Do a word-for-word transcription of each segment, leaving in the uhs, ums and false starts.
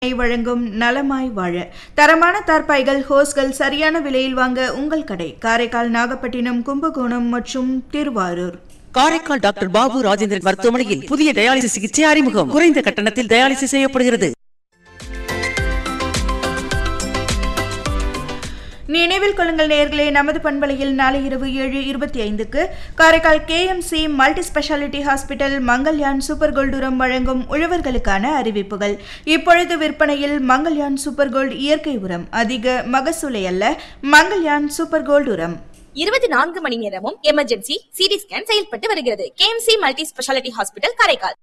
வழங்கும் நலமாய் வாழ தரமான தார்பாய்கள் ஹோஸ்கள் சரியான விலையில் வாங்க உங்கள் கடை காரைக்கால், நாகப்பட்டினம், கும்பகோணம் மற்றும் திருவாரூர். காரைக்கால் டாக்டர் பாபு ராஜேந்திரன் மருத்துவமனையில் புதிய டயாலிசிஸ் சிகிச்சை அறிமுகம். குறைந்த கட்டணத்தில் டயாலிசிஸ் செய்யப்படுகிறது. நினைவில் கொள்ளுங்கள் நேயர்களே, நமது பண்பலையில் நாளை இரவு ஏழு இருபத்தி ஐந்துக்கு Karaikal K M C multi speciality hospital Mangalyaan super gold உரம் வழங்கும் உழவர்களுக்கான அறிவிப்புகள். இப்பொழுது விற்பனையில் மங்கள்யான் சூப்பர் கோல்டு இயற்கை உரம். அதிக மகசூலை அல்ல, மங்கள்யான் சூப்பர் கோல்டு உரம். இருபத்தி நான்கு மணி நேரமும் எமர்ஜென்சி சிடி ஸ்கேன் செயல்பட்டு வருகிறது. K M C multi speciality hospital, Karaikal.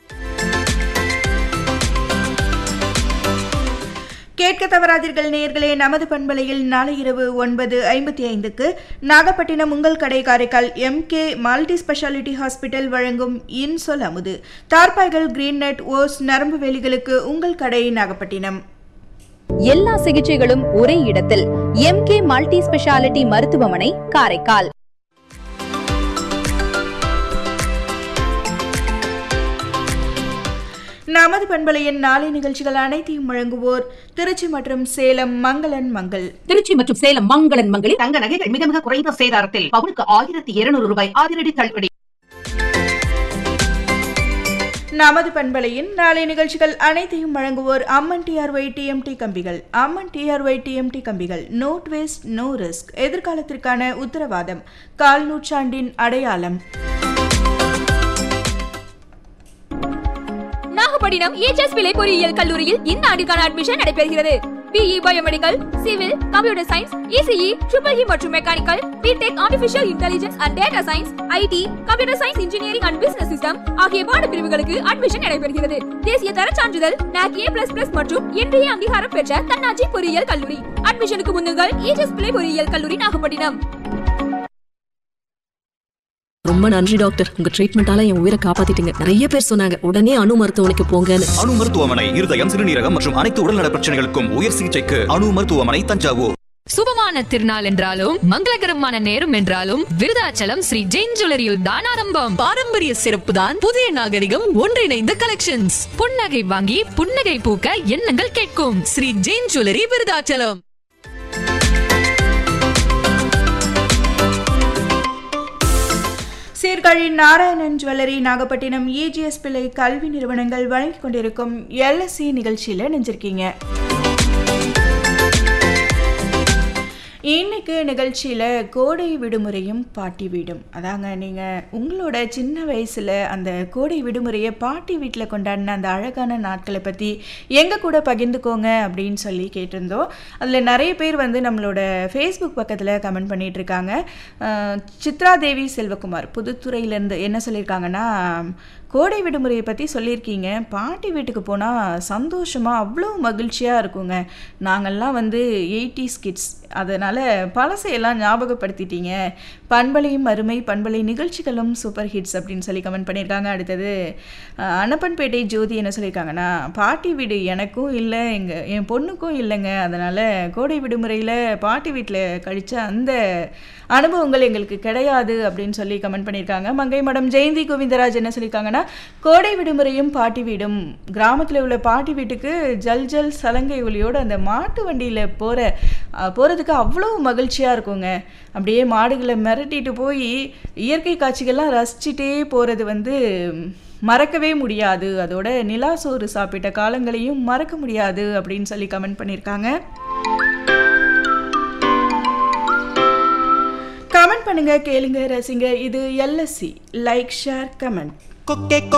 கேட்க தவறாதீர்கள் நேயர்களே, நமது பண்பலையில் நாளை இரவு ஒன்பது ஐம்பத்தி ஐந்துக்கு நாகப்பட்டினம் உங்கள் கடை Karaikal M K multi speciality hospital வழங்கும் இன்சொல் அமுது. தார்பாய்கள், கிரீன் நெட், ஓஸ், நரம்பு வேலிகளுக்கு உங்கள் கடை நாகப்பட்டினம். எல்லா சிகிச்சைகளும் ஒரே இடத்தில் எம் கே மல்டி ஸ்பெஷாலிட்டி மருத்துவமனை, காரைக்கால். நமது பண்பலையின் நாளை நிகழ்ச்சிகள் அனைத்தையும் வழங்குவோர் திருச்சி மற்றும் சேலம் மங்களன் மங்கள். திருச்சி மற்றும் சேலம் மங்களன் மங்களில் தங்க நகைகள் மிக மிக குறைந்த சேதாரத்தில் பவுனுக்கு ஆயிரத்தி இருநூறு ரூபாய் அதிரடி தள்ளுபடி. நமது பண்பலையின் நாளை நிகழ்ச்சிகள் அனைத்தையும் வழங்குவோர் அம்மன் டிஆர்ஒய் டிஎம்டி கம்பிகள். அம்மன் டிஆர்ஒய் டிஎம்டி கம்பிகள், நோட் வேஸ்ட் நோ ரிஸ்க், எதிர்காலத்திற்கான உத்தரவாதம், கால் நூற்றாண்டின் அடையாளம். நாகப்பட்டினம் ஏஜஸ் பிள்ளை பொறியியல் கல்லூரியில் இந்த ஆண்டுக்கான அட்மிஷன் நடைபெறுகிறது. BE biomedical, civil, computer science, ECE, triple E மற்றும் mechanical, BTech, artificial intelligence and data science, ID, computer science, engineering and business system ஆகிய பாட பிரிவுகளுக்கு அட்மிஷன் நடைபெறுகிறது. தேசிய தர சான்றிதழ் நாக் ஏ பிளஸ் பிளஸ் மற்றும் இன்றைய அங்கீகாரம் பெற்ற தன்னாட்சி பொறியியல் கல்லூரி. அட்மிஷனுக்கு முன்னுங்கள் ஏஜஸ் பிள்ளை பொறியியல் கல்லூரி, நாகப்பட்டினம். ரொம்ப நன்றி டாக்டர், உங்க ட்ரீட்மெண்டால என் உயிரை காப்பாத்திட்டீங்க. நிறைய பேர் சொன்னாங்க உடனே அணு மருத்துவமனைக்கு போங்கன்னு. அணு மருத்துவமனை இருதயம், சிறுநீரகம் மற்றும் அனைத்து உடல்நல பிரச்சனைகளுக்கும் உயர் சிகிச்சைக்கு அணு மருத்துவமனை, தஞ்சாவூர். சுபமான திருநாள் என்றாலும் மங்களகரமான நேரம் என்றாலும் விருதாச்சலம் ஸ்ரீ ஜெயின் ஜுவல்லரியில் தான் ஆரம்பம். பாரம்பரிய சிறப்பு தான் புதிய நாகரிகம் ஒன்றிணைந்த கலெக்ஷன்ஸ். புன்னகை வாங்கி புன்னகை பூக்க எண்ணங்கள் கேட்கும் Sri Jain jewellery, Virudhachalam. Sirkazhi Narayanan jewellery, Nagapattinam AGS பிள்ளை கல்வி நிறுவனங்கள் வழங்கிக் கொண்டிருக்கும் எல்எஸ்சி நிகழ்ச்சியில் நினைஞ்சிருக்கீங்க. இன்னைக்கு நிகழ்ச்சியில் கோடை விடுமுறையும் பாட்டி வீடும். அதாங்க, நீங்கள் உங்களோட சின்ன வயசில் அந்த கோடை விடுமுறையை பாட்டி வீட்டில் கொண்டாடின அந்த அழகான நாட்களை பற்றி எங்கள் கூட பகிர்ந்துக்கோங்க அப்படின்னு சொல்லி கேட்டிருந்தோம். அதில் நிறைய பேர் வந்து நம்மளோட ஃபேஸ்புக் பக்கத்தில் கமெண்ட் பண்ணிகிட்ருக்காங்க. சித்ரா தேவி செல்வகுமார் புதுத்துறையிலேருந்து என்ன சொல்லியிருக்காங்கன்னா, கோடை விடுமுறையை பற்றி சொல்லியிருக்கீங்க, பாட்டி வீட்டுக்கு போனால் சந்தோஷமாக அவ்வளோ மகிழ்ச்சியாக இருக்குங்க. நாங்கள்லாம் வந்து எயிட்டிஸ் கிட்ஸ், அதனால் பழசையெல்லாம் ஞாபகப்படுத்திட்டீங்க. பண்பலையும் அருமை, பண்பலை நிகழ்ச்சிகளும் சூப்பர் ஹிட்ஸ் அப்படின்னு சொல்லி கமெண்ட் பண்ணியிருக்காங்க. அடுத்தது அனப்பன்பேட்டை ஜோதி என்ன சொல்லியிருக்காங்கன்னா, பாட்டி வீடு எனக்கும் இல்லை, எங்கள் என் பொண்ணுக்கும் இல்லைங்க. அதனால் கோடை விடுமுறையில் பாட்டி வீட்டில் கழித்த அந்த அனுபவங்கள் எங்களுக்கு கிடையாது அப்படின்னு சொல்லி கமெண்ட் பண்ணியிருக்காங்க. மங்கை மடம் ஜெயந்தி கோவிந்தராஜ் என்ன சொல்லியிருக்காங்கன்னா, கோடை விடுமுறையும் பாட்டி வீடும், கிராமத்தில் உள்ள பாட்டி வீட்டுக்கு ஜல் ஜல் சலங்கை ஒலியோடு அந்த மாட்டு வண்டியில் போகிற போகிறதுக்கு அவ்வளோ மகிழ்ச்சியாக இருக்குங்க. அப்படியே மாடுகளை மிரட்டிட்டு போய் இயற்கை காட்சிகள்லாம் ரசிச்சுட்டே போகிறது வந்து மறக்கவே முடியாது. அதோட நிலாசோறு சாப்பிட்ட காலங்களையும் மறக்க முடியாது அப்படின்னு சொல்லி கமெண்ட் பண்ணியிருக்காங்க. கமெண்ட் பண்ணுங்க, கேளுங்க, ரசிங்க. இது எல்எஸ்சி. Like, share, comment.